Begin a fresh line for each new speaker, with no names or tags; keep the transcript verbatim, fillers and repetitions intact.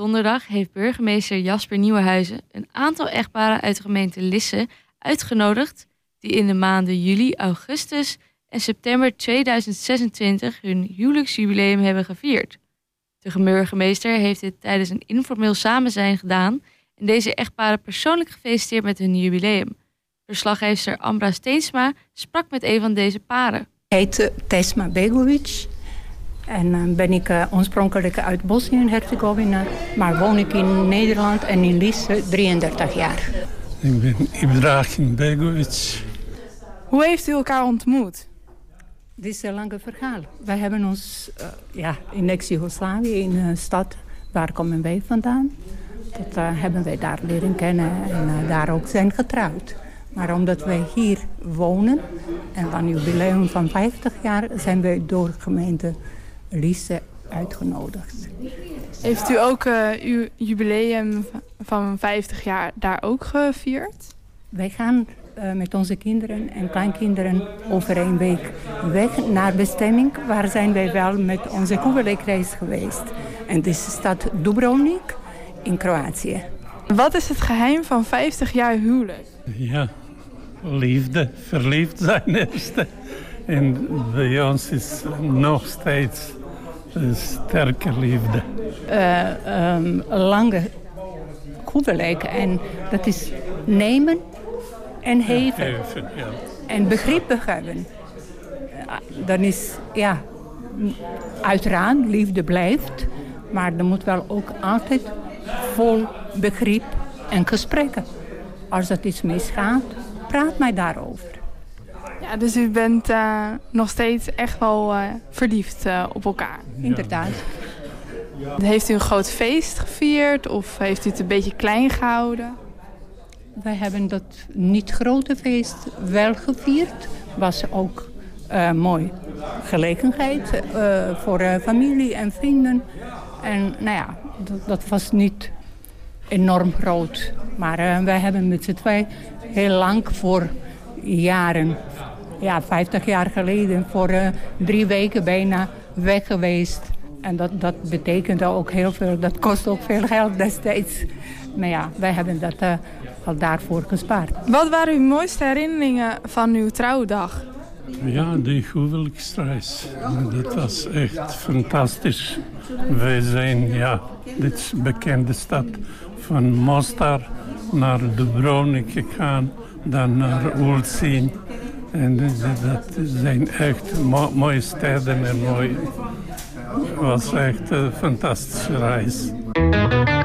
donderdag heeft burgemeester Jasper Nieuwenhuizen een aantal echtparen uit de gemeente Lisse uitgenodigd die in de maanden juli, augustus en september tweeduizend zesentwintig hun huwelijksjubileum hebben gevierd. De burgemeester heeft dit tijdens een informeel samenzijn gedaan en deze echtparen persoonlijk gefeliciteerd met hun jubileum. Verslaggever Ambra Steensma sprak met een van deze paren.
Ik heet Tesma Begovic en uh, ben ik uh, oorspronkelijk uit Bosnië en Herzegovina, maar woon ik in Nederland en in Lisse drieëndertig jaar.
Ik ben Ibrahim Begovic.
Hoe heeft u elkaar ontmoet?
Dit is een lange verhaal. Wij hebben ons uh, ja, in ex-Jugoslavië, in een stad, waar komen wij vandaan? Dat uh, hebben wij daar leren kennen en uh, daar ook zijn getrouwd. Maar omdat wij hier wonen en van jubileum van vijftig jaar zijn wij door gemeente Lisse uitgenodigd.
Heeft u ook uh, uw jubileum van vijftig jaar daar ook gevierd?
Wij gaan uh, met onze kinderen en kleinkinderen over een week weg naar bestemming. Waar zijn wij wel met onze Kuwelekreis geweest. En dit is de stad Dubrovnik in Kroatië.
Wat is het geheim van vijftig jaar huwelijk?
Ja, liefde, verliefd zijn eerste. En bij ons is nog steeds een sterke liefde.
Uh, um, lange Kuwelek en dat is nemen en geven.
Ja, even, ja.
En begrippen hebben. Dan is, ja, uiteraard, liefde blijft. Maar er moet wel ook altijd vol begrip en gesprekken. Als dat iets misgaat, praat mij daarover.
Ja, dus u bent uh, nog steeds echt wel uh, verliefd uh, op elkaar.
Inderdaad.
Heeft u een groot feest gevierd of heeft u het een beetje klein gehouden?
Wij hebben dat niet grote feest wel gevierd. Was ook uh, mooi gelegenheid uh, voor uh, familie en vrienden. En nou ja, dat, dat was niet enorm groot. Maar uh, wij hebben met z'n twee heel lang voor jaren, ja, vijftig jaar geleden, voor uh, drie weken bijna weg geweest. En dat, dat betekende ook heel veel, dat kost ook veel geld destijds. Maar ja, wij hebben dat uh, al daarvoor gespaard.
Wat waren uw mooiste herinneringen van uw trouwdag?
Ja, die huwelijksreis. Dat was echt fantastisch. Wij zijn, ja, dit is een bekende stad. Van Mostar naar Dubrovnik gegaan, dan naar Ulcinj. En dat zijn echt mo- mooie steden en mooi. Het was echt een fantastische reis.